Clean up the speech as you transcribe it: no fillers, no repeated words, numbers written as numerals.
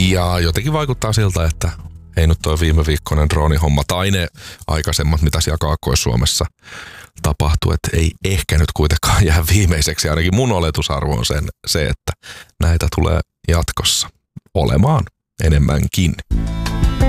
Ja jotenkin vaikuttaa siltä, että ei nyt tuo viime viikkoinen droonihomma tai ne aikaisemmat, mitä siellä Kaakkois-Suomessa tapahtuu, että ei ehkä nyt kuitenkaan jää viimeiseksi. Ainakin mun oletusarvo on se, että näitä tulee jatkossa olemaan enemmänkin.